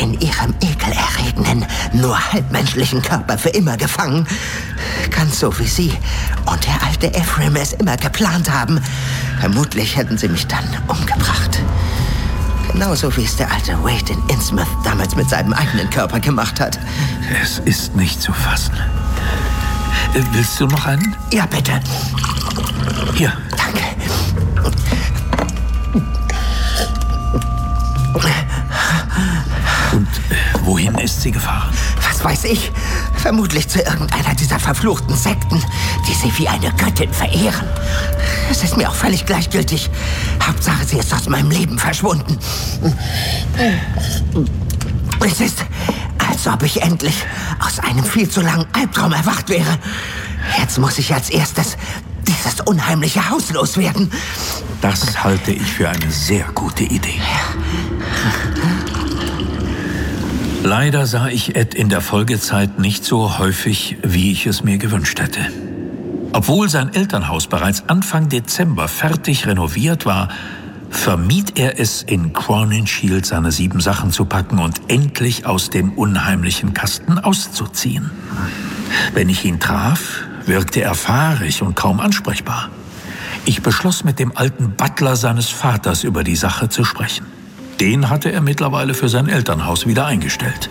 in ihrem ekelerregenden, nur halbmenschlichen Körper für immer gefangen. Ganz so wie Sie und der alte Ephraim es immer geplant haben. Vermutlich hätten sie mich dann umgebracht. Genauso wie es der alte Wade in Innsmouth damals mit seinem eigenen Körper gemacht hat. Es ist nicht zu fassen. Willst du noch einen? Ja, bitte. Hier. Danke. Und wohin ist sie gefahren? Was weiß ich? Vermutlich zu irgendeiner dieser verfluchten Sekten, die sie wie eine Göttin verehren. Es ist mir auch völlig gleichgültig. Hauptsache, sie ist aus meinem Leben verschwunden. Es ist, als ob ich endlich aus einem viel zu langen Albtraum erwacht wäre. Jetzt muss ich als erstes dieses unheimliche Haus loswerden. Das halte ich für eine sehr gute Idee. Leider sah ich Ed in der Folgezeit nicht so häufig, wie ich es mir gewünscht hätte. Obwohl sein Elternhaus bereits Anfang Dezember fertig renoviert war, vermied er es, in Crowninshield seine 7 Sachen zu packen und endlich aus dem unheimlichen Kasten auszuziehen. Wenn ich ihn traf, wirkte er fahrig und kaum ansprechbar. Ich beschloss, mit dem alten Butler seines Vaters über die Sache zu sprechen. Den hatte er mittlerweile für sein Elternhaus wieder eingestellt.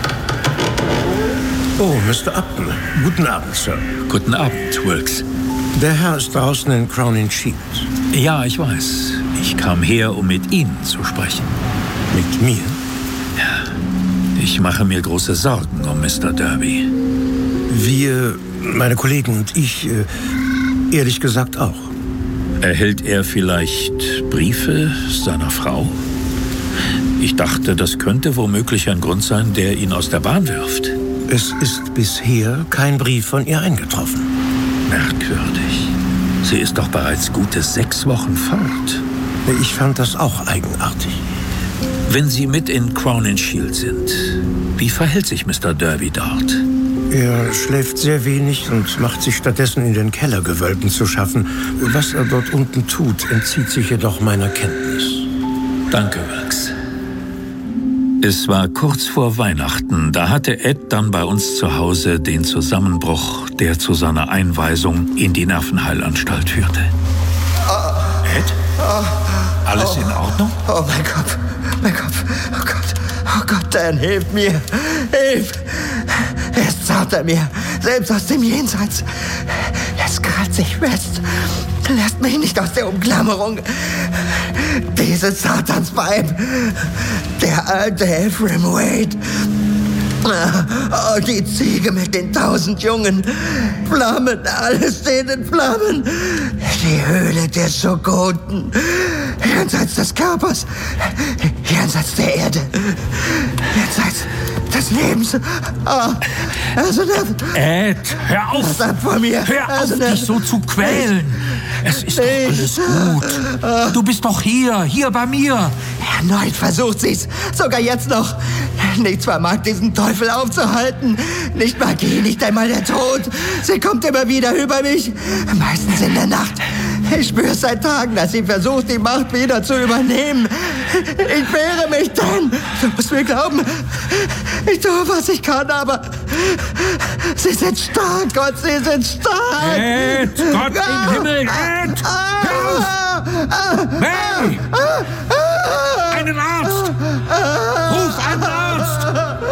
Oh, Mr. Upton. Guten Abend, Sir. Guten Abend, Wilkes. Der Herr ist draußen in Crowninshield. Ja, ich weiß. Ich kam her, um mit Ihnen zu sprechen. Mit mir? Ja. Ich mache mir große Sorgen um Mr. Derby. Wir, meine Kollegen und ich, ehrlich gesagt auch. Erhält er vielleicht Briefe seiner Frau? Ich dachte, das könnte womöglich ein Grund sein, der ihn aus der Bahn wirft. Es ist bisher kein Brief von ihr eingetroffen. Merkwürdig. Sie ist doch bereits gute 6 Wochen fort. Ich fand das auch eigenartig. Wenn Sie mit in Crowninshield sind, wie verhält sich Mr. Derby dort? Er schläft sehr wenig und macht sich stattdessen in den Kellergewölben zu schaffen. Was er dort unten tut, entzieht sich jedoch meiner Kenntnis. Danke, Wilkes. Es war kurz vor Weihnachten. Da hatte Ed dann bei uns zu Hause den Zusammenbruch, der zu seiner Einweisung in die Nervenheilanstalt führte. Ed? Alles in Ordnung? Oh, mein Kopf. Mein Kopf. Oh Gott. Oh Gott, Dan, hilf mir. Hilf. Er ist zart an mir. Selbst aus dem Jenseits. Es krallt sich fest. Lässt mich nicht aus der Umklammerung. Dieses Satansweib. Der alte Ephraim Wade. Oh, die Ziege mit den 1000 Jungen. Flammen, alles steht in Flammen. Die Höhle der Schokoten. Jenseits des Körpers. Jenseits der Erde. Jenseits des Lebens. Oh, Ed, hör auf! Was ab von mir? Hör auf, dich so zu quälen! Es ist doch alles gut. Du bist doch hier bei mir. Erneut versucht sie's. Sogar jetzt noch. Nichts vermag diesen Teufel aufzuhalten. Nicht Magie, nicht einmal der Tod. Sie kommt immer wieder über mich. Meistens in der Nacht. Ich spüre seit Tagen, dass sie versucht, die Macht wieder zu übernehmen. Ich wehre mich, Dan. Du musst mir glauben. Ich tue, was ich kann, aber sie sind stark, Gott, sie sind stark. Ed, Gott im Himmel, Ed! Hey! Einen Arzt! Ruf einen Arzt!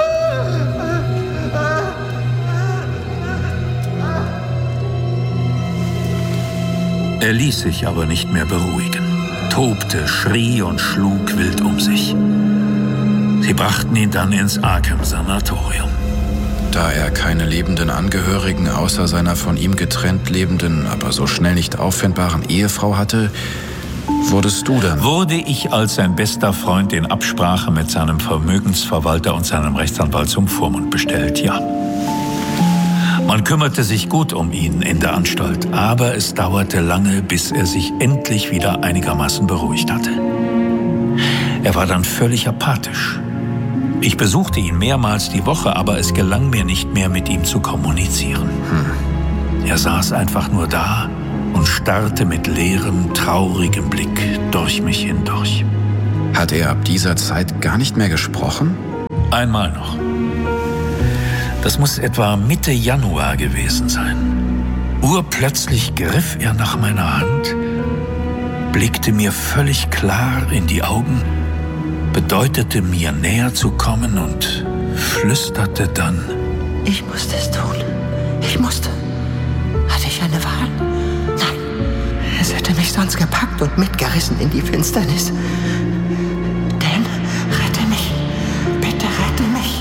Er ließ sich aber nicht mehr beruhigen, tobte, schrie und schlug wild um sich. Sie brachten ihn dann ins Arkham-Sanatorium. Da er keine lebenden Angehörigen außer seiner von ihm getrennt lebenden, aber so schnell nicht auffindbaren Ehefrau hatte, wurdest du dann? Wurde ich als sein bester Freund in Absprache mit seinem Vermögensverwalter und seinem Rechtsanwalt zum Vormund bestellt, ja. Man kümmerte sich gut um ihn in der Anstalt, aber es dauerte lange, bis er sich endlich wieder einigermaßen beruhigt hatte. Er war dann völlig apathisch. Ich besuchte ihn mehrmals die Woche, aber es gelang mir nicht mehr, mit ihm zu kommunizieren. Er saß einfach nur da und starrte mit leerem, traurigem Blick durch mich hindurch. Hat er ab dieser Zeit gar nicht mehr gesprochen? Einmal noch. Das muss etwa Mitte Januar gewesen sein. Urplötzlich griff er nach meiner Hand, blickte mir völlig klar in die Augen, bedeutete mir näher zu kommen und flüsterte dann: Ich musste es tun. Ich musste. Hatte ich eine Wahl? Nein. Es hätte mich sonst gepackt und mitgerissen in die Finsternis. Dan, rette mich. Bitte rette mich.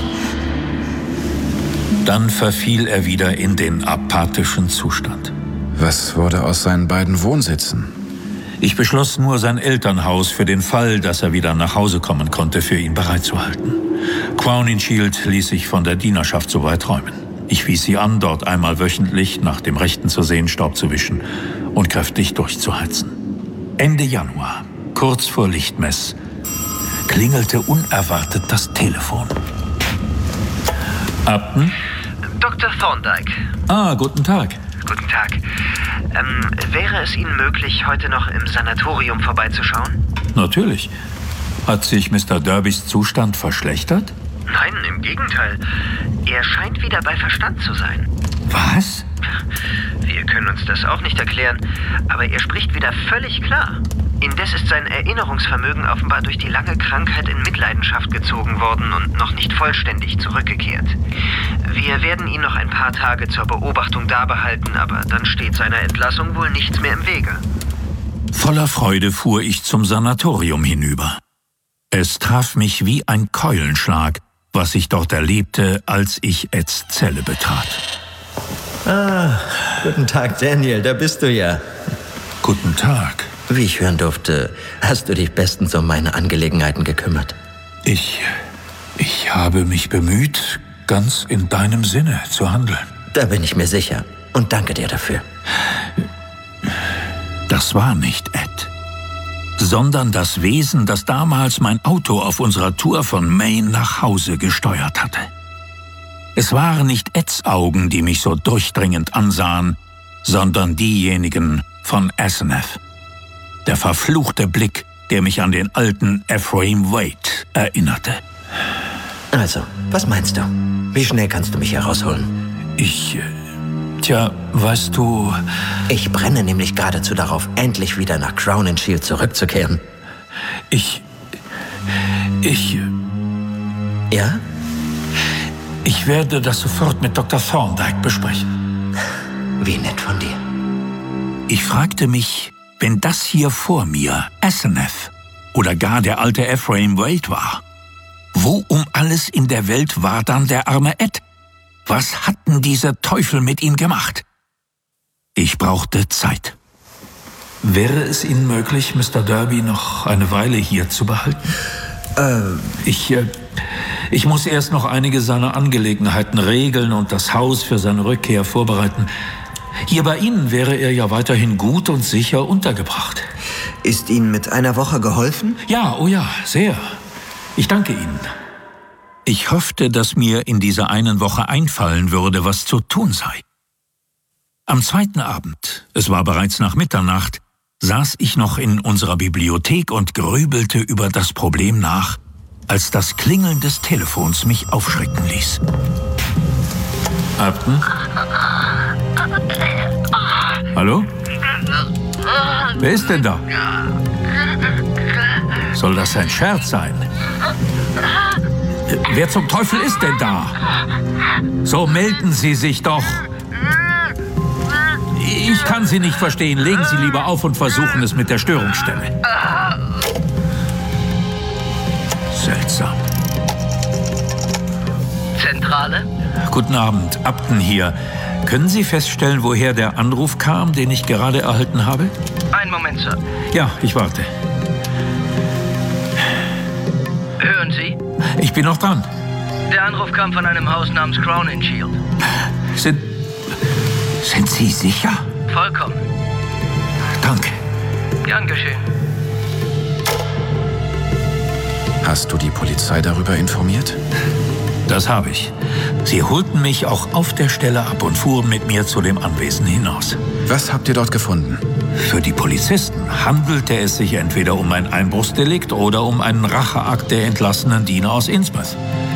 Dann verfiel er wieder in den apathischen Zustand. Was wurde aus seinen beiden Wohnsitzen? Ich beschloss nur, sein Elternhaus für den Fall, dass er wieder nach Hause kommen konnte, für ihn bereitzuhalten. Crowninshield ließ sich von der Dienerschaft so weit räumen. Ich wies sie an, dort einmal wöchentlich nach dem Rechten zu sehen, Staub zu wischen und kräftig durchzuheizen. Ende Januar, kurz vor Lichtmess, klingelte unerwartet das Telefon. Upton? Dr. Thorndyke. Ah, guten Tag. Guten Tag. Wäre es Ihnen möglich, heute noch im Sanatorium vorbeizuschauen? Natürlich. Hat sich Mr. Derbys Zustand verschlechtert? Nein, im Gegenteil. Er scheint wieder bei Verstand zu sein. Was? Wir können uns das auch nicht erklären, aber er spricht wieder völlig klar. Indes ist sein Erinnerungsvermögen offenbar durch die lange Krankheit in Mitleidenschaft gezogen worden und noch nicht vollständig zurückgekehrt. Wir werden ihn noch ein paar Tage zur Beobachtung dabehalten, aber dann steht seiner Entlassung wohl nichts mehr im Wege. Voller Freude fuhr ich zum Sanatorium hinüber. Es traf mich wie ein Keulenschlag, was ich dort erlebte, als ich Eds Zelle betrat. Ah, guten Tag, Daniel, da bist du ja. Guten Tag. Wie ich hören durfte, hast du dich bestens um meine Angelegenheiten gekümmert. Ich habe mich bemüht, ganz in deinem Sinne zu handeln. Da bin ich mir sicher und danke dir dafür. Das war nicht Ed, sondern das Wesen, das damals mein Auto auf unserer Tour von Maine nach Hause gesteuert hatte. Es waren nicht Eds Augen, die mich so durchdringend ansahen, sondern diejenigen von Asenath. Der verfluchte Blick, der mich an den alten Ephraim Wade erinnerte. Also, was meinst du? Wie schnell kannst du mich herausholen? Weißt du... Ich brenne nämlich geradezu darauf, endlich wieder nach Crowninshield zurückzukehren. Ja? Ich werde das sofort mit Dr. Thorndyke besprechen. Wie nett von dir. Ich fragte mich, wenn das hier vor mir Asenath oder gar der alte Ephraim Wade war, wo um alles in der Welt war dann der arme Ed? Was hatten diese Teufel mit ihm gemacht? Ich brauchte Zeit. Wäre es Ihnen möglich, Mr. Derby noch eine Weile hier zu behalten? Ich muss erst noch einige seiner Angelegenheiten regeln und das Haus für seine Rückkehr vorbereiten. Hier bei Ihnen wäre er ja weiterhin gut und sicher untergebracht. Ist Ihnen mit einer Woche geholfen? Ja, oh ja, sehr. Ich danke Ihnen. Ich hoffte, dass mir in dieser einen Woche einfallen würde, was zu tun sei. Am zweiten Abend, es war bereits nach Mitternacht, saß ich noch in unserer Bibliothek und grübelte über das Problem nach, als das Klingeln des Telefons mich aufschrecken ließ. Upton? Hallo? Wer ist denn da? Soll das ein Scherz sein? Wer zum Teufel ist denn da? So melden Sie sich doch. Ich kann Sie nicht verstehen. Legen Sie lieber auf und versuchen es mit der Störungsstelle. Seltsam. Zentrale? Guten Abend, Upton hier. Können Sie feststellen, woher der Anruf kam, den ich gerade erhalten habe? Einen Moment, Sir. Ja, ich warte. Hören Sie? Ich bin noch dran. Der Anruf kam von einem Haus namens Crowninshield. Sind Sie sicher? Vollkommen. Danke. Gern geschehen. Hast du die Polizei darüber informiert? Das habe ich. Sie holten mich auch auf der Stelle ab und fuhren mit mir zu dem Anwesen hinaus. Was habt ihr dort gefunden? Für die Polizisten handelte es sich entweder um ein Einbruchsdelikt oder um einen Racheakt der entlassenen Diener aus Innsmouth.